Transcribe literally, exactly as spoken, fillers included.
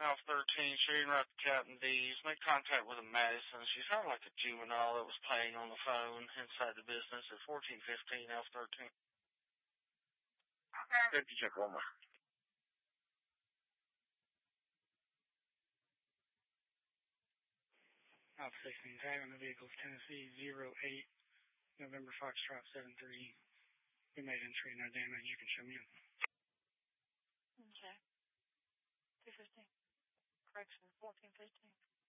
House thirteen, shooting right to Captain D's. Make contact with a Madison. She sounded like a juvenile that was playing on the phone inside the business at fourteen fifteen, House thirteen. Okay. Fifty, check one more. House sixteen, tag on the vehicles, Tennessee zero eight, November Foxtrot seven three. We made entry, no damage. You can show me in. Okay. two fifteen. Correction, fourteen fifteen.